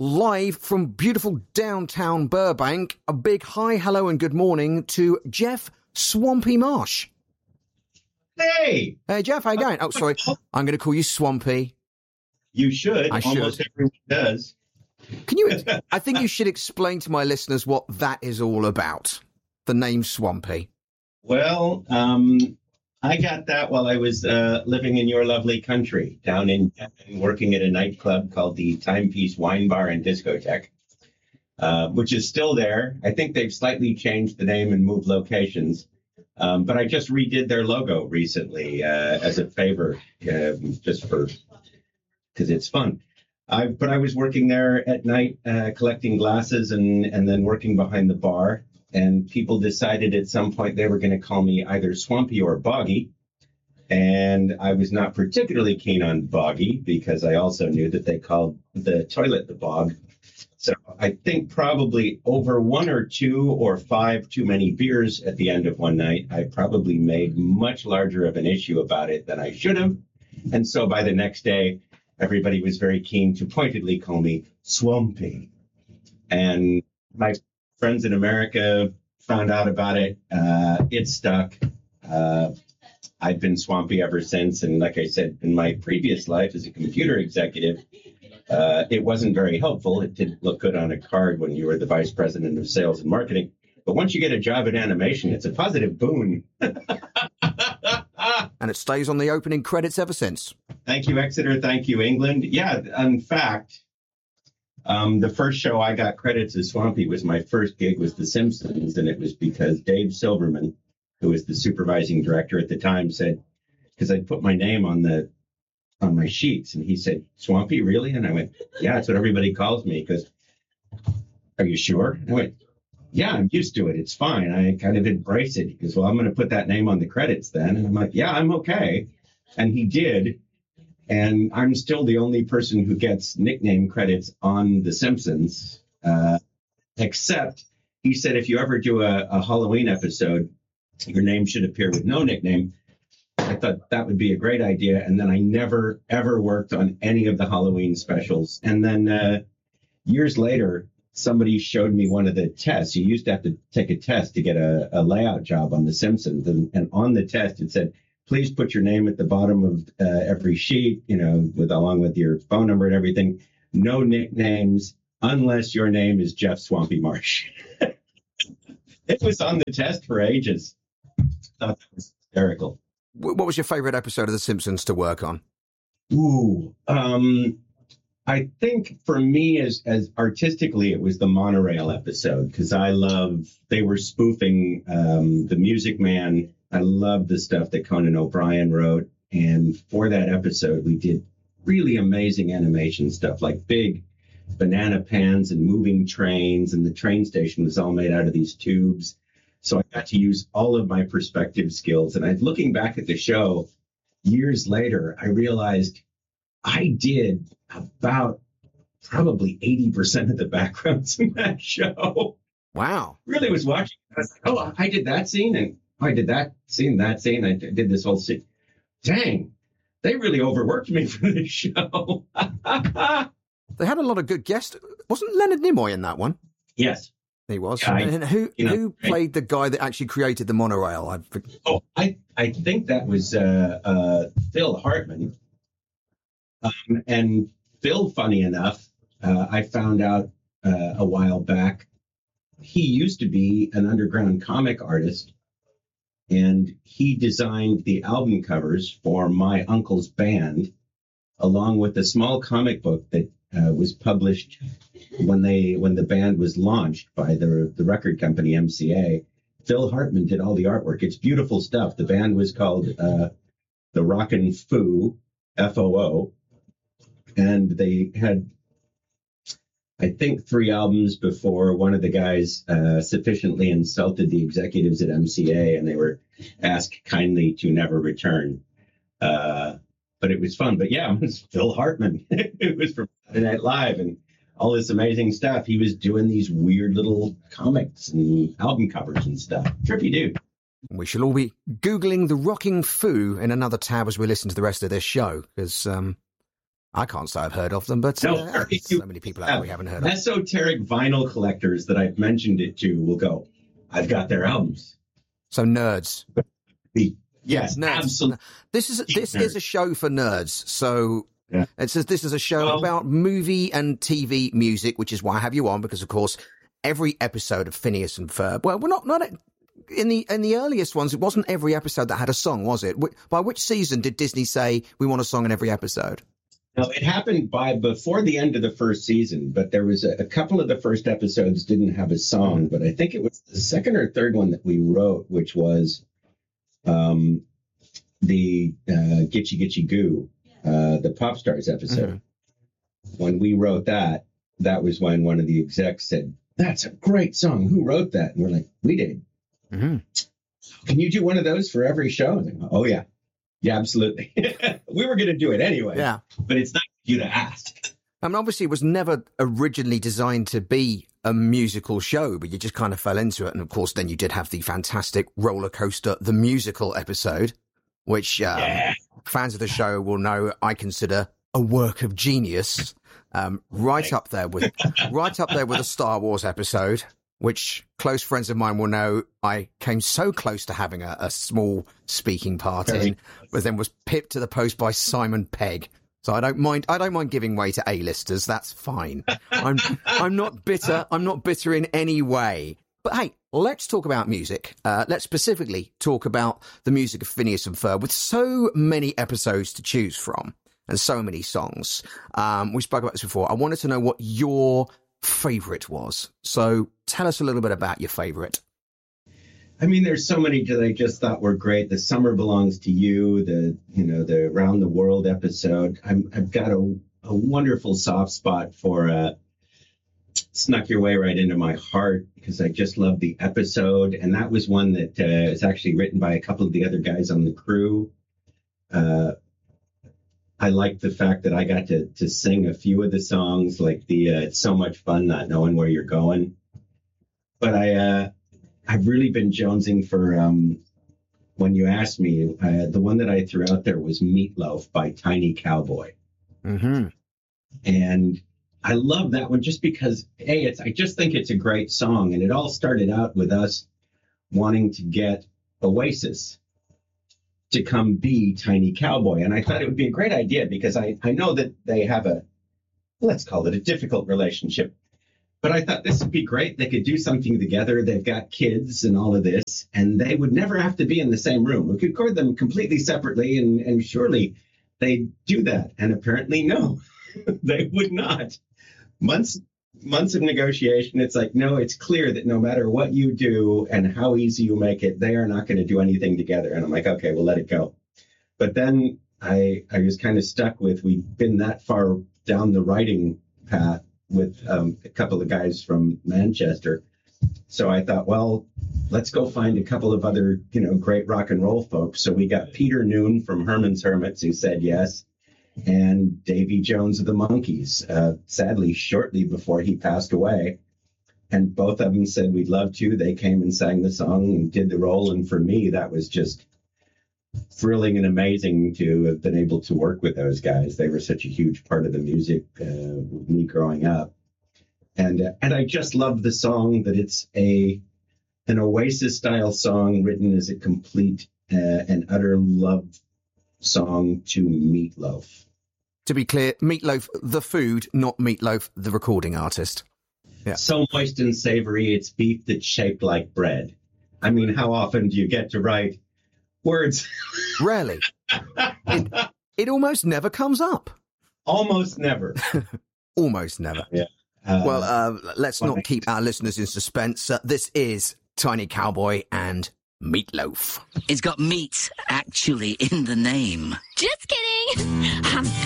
live from beautiful downtown Burbank. A big hi, hello and good morning to Jeff Swampy Marsh. Hey! Hey, Jeff, how you going? Oh, sorry. I'm going to call you Swampy. You should. I should. Almost everyone does. Can you? I think you should explain to my listeners what that is all about. The name Swampy. Well, I got that while I was living in your lovely country, down in working at a nightclub called the Timepiece Wine Bar and Discotheque, which is still there. I think they've slightly changed the name and moved locations. But I just redid their logo recently as a favor, just because it's fun. But I was working there at night, collecting glasses and then working behind the bar. And people decided at some point they were going to call me either Swampy or Boggy. And I was not particularly keen on Boggy because I also knew that they called the toilet the bog. So I think probably over 1 or 2 or 5 too many beers at the end of one night, I probably made much larger of an issue about it than I should have. And so by the next day, everybody was very keen to pointedly call me Swampy. And my friends in America found out about it. It stuck. I've been Swampy ever since. And like I said, in my previous life as a computer executive, it wasn't very helpful. It didn't look good on a card when you were the vice president of sales and marketing. But once you get a job in animation, it's a positive boon. And it stays on the opening credits ever since. Thank you, Exeter. Thank you, England. Yeah, in fact, the first show I got credits as Swampy was my first gig was The Simpsons. And it was because Dave Silverman, who was the supervising director at the time, said, because I'd put my name on my sheets. And he said, Swampy, really? And I went, yeah, that's what everybody calls me. Because, are you sure? And I went, yeah, I'm used to it. It's fine. I kind of embrace it. He goes, well, I'm going to put that name on the credits then. And I'm like, yeah, I'm okay. And he did. And I'm still the only person who gets nickname credits on The Simpsons, except he said if you ever do a Halloween episode, your name should appear with no nickname. I thought that would be a great idea. And then I never, ever worked on any of the Halloween specials. And then years later, somebody showed me one of the tests. You used to have to take a test to get a layout job on The Simpsons. And on the test, it said, please put your name at the bottom of every sheet, along with your phone number and everything. No nicknames unless your name is Jeff Swampy Marsh. It was on the test for ages. I thought that was hysterical. What was your favorite episode of The Simpsons to work on? Ooh, I think for me, as artistically, it was the monorail episode because they were spoofing the Music Man. I love the stuff that Conan O'Brien wrote. And for that episode, we did really amazing animation stuff like big banana pans and moving trains. And the train station was all made out of these tubes. So I got to use all of my perspective skills. And looking back at the show years later, I realized I did about probably 80% of the backgrounds in that show. Wow. Really was watching. I was like, oh, I did that scene. And I did that scene. I did this whole scene. Dang, they really overworked me for this show. They had a lot of good guests. Wasn't Leonard Nimoy in that one? Yes. He was. Yeah, and who played the guy that actually created the monorail? I think that was Phil Hartman. And Phil, funny enough, I found out a while back, he used to be an underground comic artist. And he designed the album covers for my uncle's band, along with a small comic book that was published when the band was launched by the record company MCA. Phil Hartman did all the artwork. It's beautiful stuff. The band was called the Rockin' Foo, FOO, and they had, I think, 3 albums before one of the guys sufficiently insulted the executives at MCA, and they were asked kindly to never return. But it was fun. But yeah, it was Phil Hartman. It was from Saturday Night Live and all this amazing stuff. He was doing these weird little comics and album covers and stuff. Trippy dude. We shall all be Googling the Rocking Foo in another tab as we listen to the rest of this show, because I can't say I've heard of them, but No, so many people out there we haven't heard of. Esoteric vinyl collectors that I've mentioned it to will go, I've got their albums. So nerds. Yes, nerds. absolutely. This is a show for nerds. So yeah. It says this is a show about movie and TV music, which is why I have you on, because of course every episode of Phineas and Ferb. Well, we're not in the earliest ones. It wasn't every episode that had a song, was it? By which season did Disney say we want a song in every episode? No, it happened before the end of the first season, but there was a couple of the first episodes didn't have a song, but I think it was the second or third one that we wrote, which was the Gitchy Gitchy Goo, the Pop Stars episode. Mm-hmm. When we wrote that was when one of the execs said, "That's a great song. Who wrote that?" And we're like, "We did." Mm-hmm. "Can you do one of those for every show?" And like, "Oh, yeah. Yeah, absolutely." We were going to do it anyway. Yeah. But it's not you to ask. I mean, obviously, it was never originally designed to be a musical show, but you just kind of fell into it. And of course, then you did have the fantastic Roller Coaster, the musical episode, which fans of the show will know I consider a work of genius. Right up there with a Star Wars episode, which close friends of mine will know I came so close to having a small speaking part in, but then was pipped to the post by Simon Pegg. So I don't mind giving way to A-listers. That's fine. I'm not bitter. I'm not bitter in any way. But hey, let's talk about music. Let's specifically talk about the music of Phineas and Ferb, with so many episodes to choose from and so many songs. We spoke about this before. I wanted to know what your favorite was. So tell us a little bit about your favorite. I mean, there's so many that I just thought were great. The Summer Belongs to You, the Around the World episode. I've got a wonderful soft spot for Snuck Your Way Right Into My Heart, because I just love the episode. And that was one that is actually written by a couple of the other guys on the crew. I liked the fact that I got to sing a few of the songs, like the It's So Much Fun Not Knowing Where You're Going. But I've really been jonesing for, when you asked me, the one that I threw out there was Meatloaf by Tiny Cowboy. Mm-hmm. And I love that one just because, I just think it's a great song. And it all started out with us wanting to get Oasis to come be Tiny Cowboy. And I thought it would be a great idea because I know that they have let's call it a difficult relationship. But I thought this would be great. They could do something together. They've got kids and all of this, and they would never have to be in the same room. We could record them completely separately, and surely they'd do that. And apparently, no, they would not. Months of negotiation. It's like, no, it's clear that no matter what you do and how easy you make it, they are not going to do anything together. And I'm like, okay, we'll let it go. But then I was kind of stuck with, we've been that far down the writing path with a couple of guys from Manchester. So I thought, well, let's go find a couple of other, great rock and roll folks. So we got Peter Noon from Herman's Hermits, who said yes, and Davy Jones of the Monkees, sadly, shortly before he passed away. And both of them said we'd love to. They came and sang the song and did the role. And for me, that was just thrilling and amazing to have been able to work with those guys. They were such a huge part of the music with me growing up. And I just love the song, that it's an Oasis-style song written as a complete and utter love song to Meatloaf. To be clear, Meatloaf, the food, not Meatloaf, the recording artist. Yeah. So moist and savory, it's beef that's shaped like bread. I mean, how often do you get to write words? Rarely. It almost never comes up. Almost never. Almost never. Yeah. Well, let's not keep our listeners in suspense. This is Tiny Cowboy and Meatloaf. It's got meat, actually, in the name. Just kidding.